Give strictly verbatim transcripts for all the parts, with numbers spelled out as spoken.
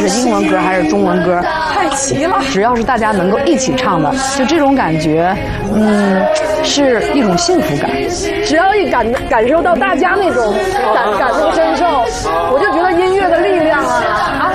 英文歌还是中文歌， 太齐了。 只要是大家能够一起唱的，就这种感觉，嗯，是一种幸福感。 只要一感感受到大家那种感感同身受，我就觉得音乐的力量啊啊！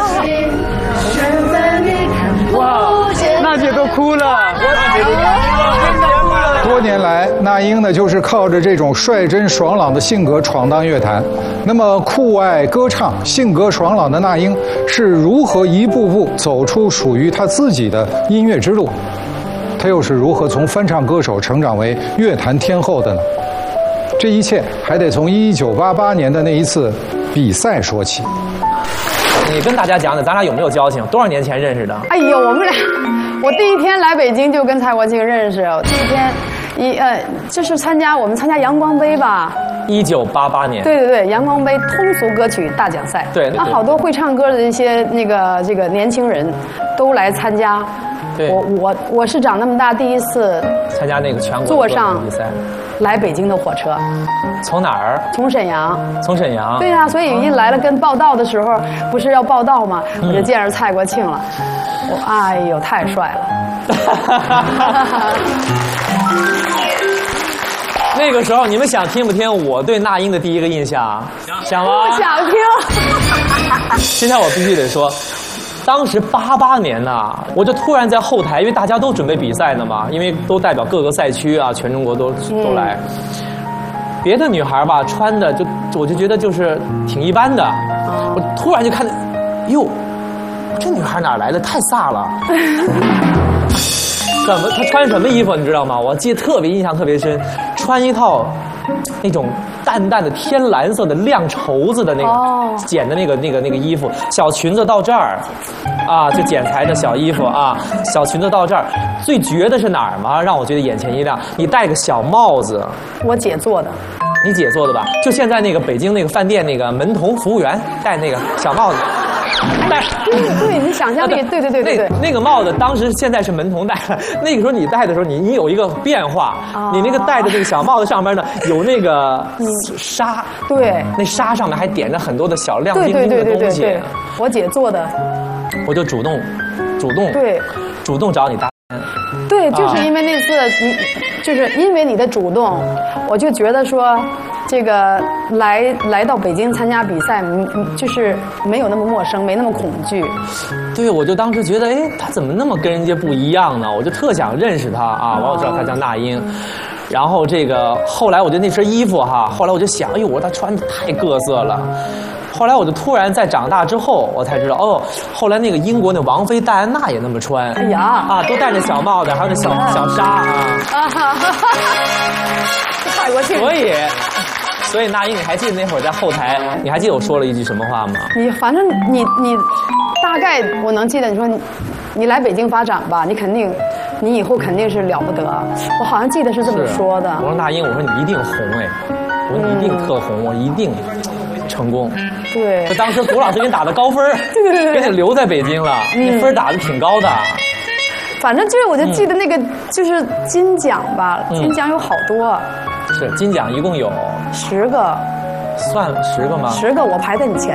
哇，娜姐都哭了，娜姐都哭了。 多年来，那英呢就是靠着这种率真爽朗的性格闯荡乐坛。那么酷爱歌唱、性格爽朗的那英是如何一步步走出属于她自己的音乐之路？她又是如何从翻唱歌手成长为乐坛天后的呢？这一切还得从一九八八年的那一次比赛说起。 你跟大家讲讲，咱俩有没有交情？多少年前认识的？ 哎呦，我们俩，我第一天来北京就跟蔡国庆认识。我第一天，一呃，这是参加我们参加阳光杯吧？ 一九八八年。 对对对，阳光杯通俗歌曲大奖赛。 对， 那好多会唱歌的这些那个这个年轻人，都来参加。 对， 我我我是长那么大第一次参加那个全国坐上比赛。 来北京的火车， 从哪儿？ 从沈阳。 从沈阳。 对呀、啊，所以一来了跟报道的时候，不是要报道吗？嗯、我就见着蔡国庆了，我哎呦太帅了。 那个时候你们想听不听我对那英的第一个印象？想吗？ 不想听。 现在我必须得说。当时八八年呐，我就突然在后台，因为大家都准备比赛呢嘛，因为都代表各个赛区啊，全中国都都来。别的女孩吧，穿的就我就觉得就是挺一般的，我突然就看，哟，这女孩哪来的？太飒了！怎么她穿什么衣服你知道吗？我记得特别印象特别深，穿一套那种淡淡的天蓝色的亮绸子的那个、oh. 剪的那个那个那个衣服，小裙子到这儿，啊，就剪裁的小衣服啊，小裙子到这儿。最绝的是哪儿吗？让我觉得眼前一亮，你戴个小帽子， 我姐做的。 你姐做的吧？就现在那个北京那个饭店那个门童服务员戴那个小帽子。戴对对，你想象力，对对对对对。 那个帽子当时现在是门童戴的，那个时候你戴的时候，你你有一个变化，你那个戴的那个小帽子上面呢有那个纱， 对， 那纱上面还点着很多的小亮晶晶的东西。 我姐做的， 我就主动，主动， 对， 主动找你搭。 对，就是因为那次你，就是因为你的主动，我就觉得说。这个来来到北京参加比赛，就是没有那么陌生，没那么恐惧。 对，我就当时觉得，哎，他怎么那么跟人家不一样呢？我就特想认识他啊！完，我知道他叫那英。然后这个后来，我觉得那身衣服哈，后来我就想，哎呦，我说他穿的太各色了。后来我就突然在长大之后，我才知道，哦，后来那个英国那王妃戴安娜也那么穿。 哎呀， 啊，都戴着小帽子，还有那小小纱啊。 啊哈哈哈！太国庆。 所以。所以那英，你还记得那会儿在后台，你还记得我说了一句什么话吗？ 你反正你你大概我能记得，你说你你来北京发展吧，你肯定你以后肯定是了不得。我好像记得是这么说的。 我说那英，我说你一定红哎，我说你一定特红，我一定成功。 对。 当时古老师给你打的高分， 对对对， 给你留在北京了，那分打的挺高的。 反正就是我就记得那个就是金奖吧，金奖有好多。 是金奖一共有十个， 算十个吗？ 十个，我排在你前。